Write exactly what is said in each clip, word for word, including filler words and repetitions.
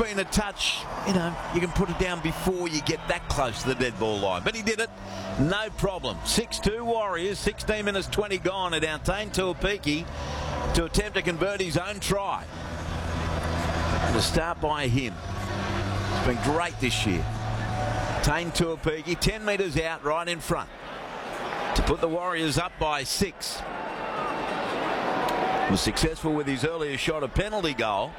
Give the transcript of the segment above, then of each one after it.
been a touch, you know, you can put it down before you get that close to the dead ball line. But he did it, no problem. six two Warriors, sixteen minutes twenty gone at our Tane Tuapiki to attempt to convert his own try. And to start by him. It's been great this year. Tane Tuapiki, ten metres out, right in front, to put the Warriors up by six. Was successful with his earlier shot, a penalty goal.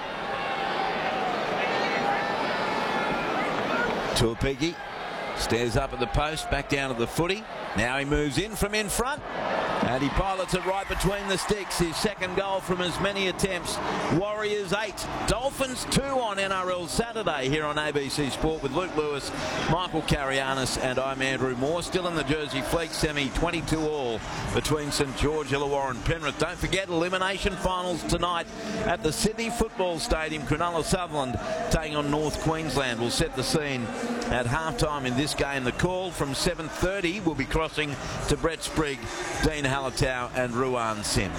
Tuapiki stares up at the post, back down to the footy. Now he moves in from in front, and he pilots it right between the sticks. His second goal from as many attempts. Warriors eight, Dolphins two on N R L Saturday here on A B C Sport with Luke Lewis, Michael Carianis, and I'm Andrew Moore. Still in the Jersey Fleet semi, twenty-two all between St George, Illawarra and Penrith. Don't forget, elimination finals tonight at the Sydney Football Stadium. Cronulla Sutherland taking on North Queensland. Will set the scene at halftime in this game. The call from seven thirty will be crossing to Brett Sprigg, Dean Hallertau and Ruan Sims.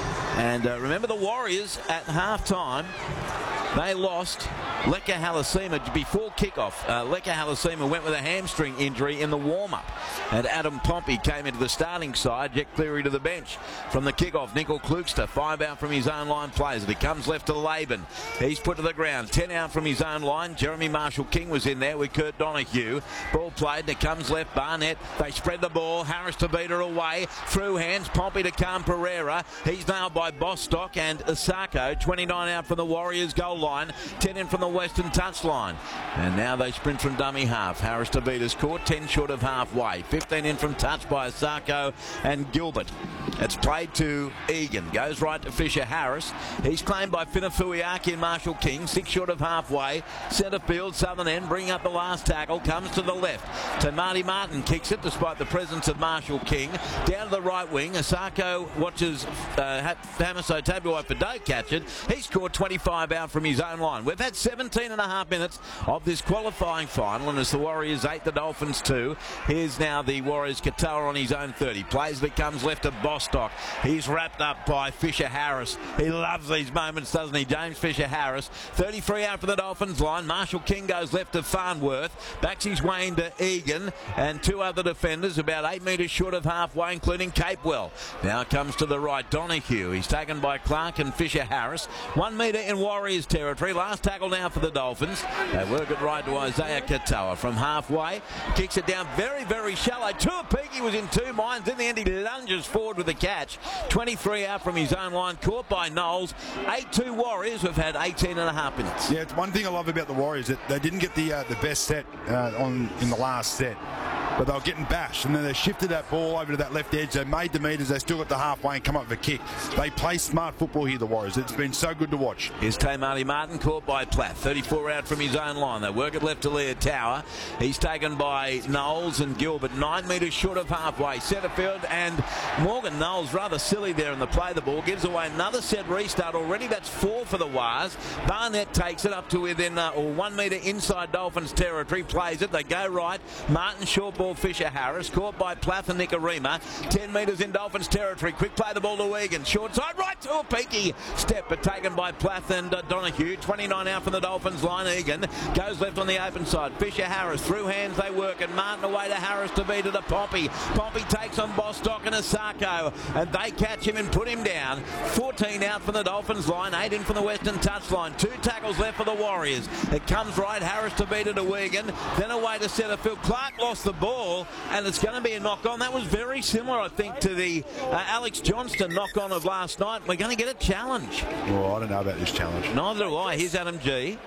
And uh, remember, the Warriors at halftime, they lost Leka Halasima before kickoff. Uh, Leka Halasima went with a hamstring injury in the warm-up, and Adam Pompey came into the starting side. Jack Cleary to the bench from the kickoff. Nickel Klukster, five out from his own line, plays it. He comes left to Laban. He's put to the ground. ten out from his own line. Jeremy Marshall-King was in there with Kurt Donahue. Ball played, and it comes left. Barnett, they spread the ball. Harris to beat her away. Through hands, Pompey to Cam Pereira. He's nailed by Bostock and Asako. twenty-nine out from the Warriors goal line. ten in from the Western touchline. And now they sprint from dummy half. Harris to beat his court, ten short of halfway. fifteen in from touch by Asako and Gilbert. It's played to Egan. Goes right to Fisher Harris. He's claimed by Finafuiaki and Marshall King. Six short of halfway. Centre field, southern end. Bring up the last tackle. Comes to the left. So Marty Martin kicks it despite the presence of Marshall King. Down to the right wing. Asako watches uh, Hamiso Tabuai-Fidow catch it. He scored twenty-five out from his own line. We've had seventeen and a half minutes of this qualifying final, and it's the Warriors eight, the Dolphins two. Here's now the Warriors Katoa on his own thirty. Plays that comes left to Bostock. He's wrapped up by Fisher Harris. He loves these moments, doesn't he? James Fisher Harris. thirty-three out for the Dolphins line. Marshall King goes left to Farnworth. Backs his way into Egan, and two other defenders about eight metres short of halfway, including Capewell. Now comes to the right, Donahue. He's taken by Clark and Fisher Harris. One metre in Warriors territory. Last tackle now for the Dolphins. They work it right to Isaiah Katoa from halfway. Kicks it down very, very shallow. Tuapiki was in two minds. In the end, he lunges forward with the catch. twenty-three out from his own line. Caught by Knowles. eight two Warriors. We've had eighteen and a half minutes. Yeah, it's one thing I love about the Warriors, that they didn't get the uh, the best set uh, on in the last set. But they were getting bashed, and then they shifted that ball over to that left edge. They made the metres. They still got the halfway and come up with a kick. They play smart football here, the Warriors. It's been so good to watch. Here's Tamati Martin, caught by Platt. thirty-four out from his own line. They work it left to Leah Tower. He's taken by Knowles and Gilbert. Nine metres short of halfway. Centre field, and Morgan Knowles, rather silly there in the play. The ball gives away another set restart already. That's four for the Wars. Barnett takes it up to within uh, or one metre inside Dolphins territory. Plays it. They go right. Martin short ball. Fisher Harris caught by Plath and Nicarima. ten metres in Dolphins territory. Quick play the ball to Egan. Short side right to a peaky step, but taken by Plath and uh, Donahue. twenty-nine out from the Dolphins line. Egan goes left on the open side. Fisher Harris through hands they work, and Martin away to Harris to beat it to Pompey. Pompey takes on Bostock and Asako, and they catch him and put him down. fourteen out from the Dolphins line. eight in from the Western touchline. Two tackles left for the Warriors. It comes right. Harris to beat it to Egan. Then away to centre field. Clark lost the ball, and it's going to be a knock-on. That was very similar, I think, to the uh, Alex Johnston knock-on of last night. We're going to get a challenge. Well, I don't know about this challenge. Neither do I. Here's Adam G.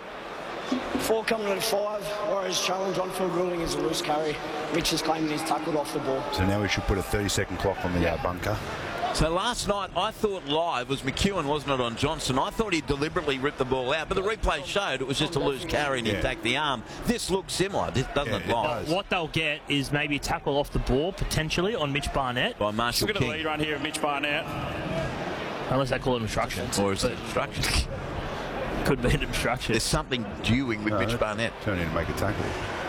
Four coming at five. Warriors challenge. On-field ruling is a loose carry. Mitch is claiming he's tackled off the ball. So now we should put a thirty-second clock on the uh, bunker. So last night, I thought live was McEwen, wasn't it, on Johnson? I thought he deliberately ripped the ball out, but the replay showed it was just a loose carry and he yeah. attacked the arm. This looks similar, doesn't yeah, it, it live? does. What they'll get is maybe a tackle off the ball, potentially, on Mitch Barnett. By Marshall Look at the King. lead run here of Mitch Barnett. Unless they call it obstruction. Or is it obstruction? Could be an obstruction. There's something doing with No, Mitch Barnett. Turn in and make a tackle.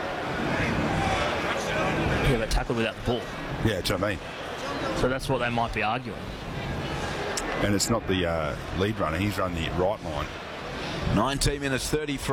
Yeah, but tackle without the ball. Yeah, that's what I mean. So that's what they might be arguing. And it's not the uh, lead runner. He's run the right line. nineteen minutes thirty-three.